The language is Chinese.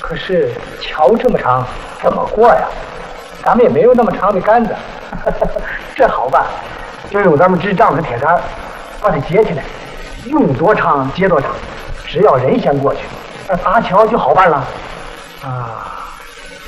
可是桥这么长，怎么过呀？咱们也没有那么长的杆子。这好办，就用咱们支杖和铁杆把它接起来，用多长接多长，只要人先过去，那搭桥就好办了。啊。